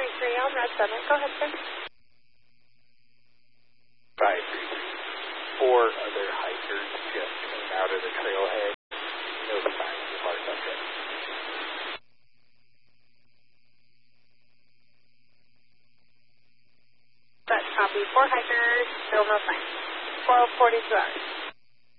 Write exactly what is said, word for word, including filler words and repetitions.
three three on Red seven. Go ahead, sir. five three three. Four other hikers just came out of the trailhead. No signs of our subject. That's copy. Four hikers, still no signs. four oh forty-two hours.